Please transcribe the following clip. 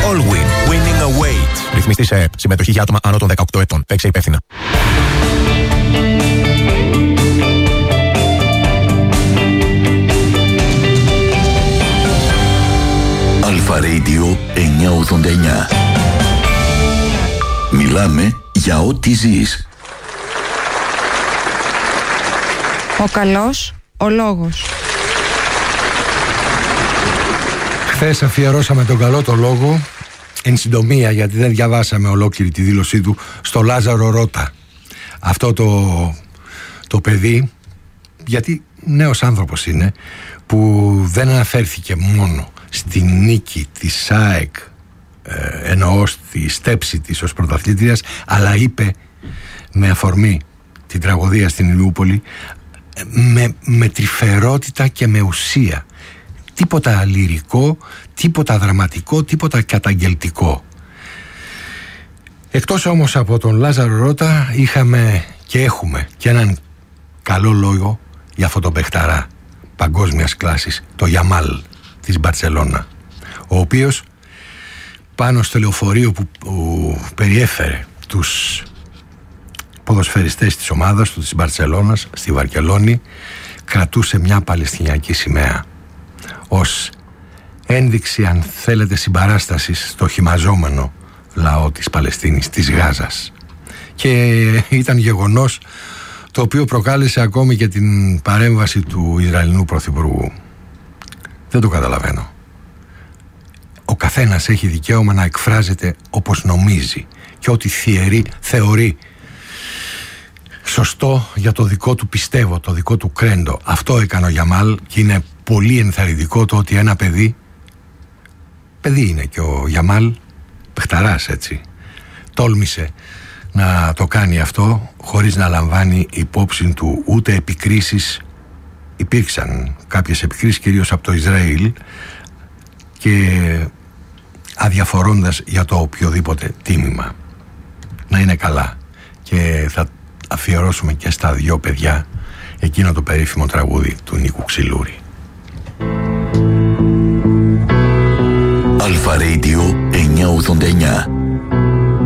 Allwyn. Winning awaits. Ρυθμιστή σε ΕΕΠ. Συμμετοχή για άτομα άνω των 18 ετών. Παίξε υπεύθυνα. Αλφα Radio 989. Μιλάμε για ό,τι ζεις. Ο καλός, ο λόγος. Χθες αφιερώσαμε τον καλό το λόγο, εν συντομία, γιατί δεν διαβάσαμε ολόκληρη τη δήλωσή του, στο Λάζαρο Ρώτα. Αυτό το παιδί, γιατί νέος άνθρωπος είναι, που δεν αναφέρθηκε μόνο στη νίκη της ΑΕΚ, εννοώ στη στέψη της ως πρωταθλήτριας, αλλά είπε με αφορμή την τραγωδία στην Ηλιούπολη, με τρυφερότητα και με ουσία. Τίποτα λυρικό, τίποτα δραματικό, τίποτα καταγγελτικό. Εκτός όμως από τον Λάζαρο Ρώτα, είχαμε και έχουμε και έναν καλό λόγο για αυτό το παιχταρά παγκόσμιας κλάσης, το Γιαμάλ της Μπαρτσελώνα, ο οποίος πάνω στο λεωφορείο που περιέφερε τους ποδοσφαιριστές της ομάδας του της Μπαρτσελώνας στη Βαρκελόνη, κρατούσε μια παλαιστινιακή σημαία ως ένδειξη, αν θέλετε, συμπαράστασης στο χυμαζόμενο λαό της Παλαιστίνης, της Γάζας. Και ήταν γεγονός το οποίο προκάλεσε ακόμη και την παρέμβαση του Ισραηλινού Πρωθυπουργού. Δεν το καταλαβαίνω. Ο καθένας έχει δικαίωμα να εκφράζεται όπως νομίζει και ό,τι θεωρεί σωστό για το δικό του πιστεύω, το δικό του κρέντο. Αυτό έκανε ο Γιαμάλ και είναι πολύ ενθαρρυντικό το ότι ένα παιδί είναι και ο Γιαμάλ, παιχταράς έτσι, τόλμησε να το κάνει αυτό χωρίς να λαμβάνει υπόψη του ούτε επικρίσεις. Υπήρξαν κάποιες επικρίσεις κυρίως από το Ισραήλ και αδιαφορώντας για το οποιοδήποτε τίμημα. Να είναι καλά. Και θα αφιερώσουμε και στα δυο παιδιά εκείνο το περίφημο τραγούδι του Νίκου Ξυλούρη. Αλφα Radio 989.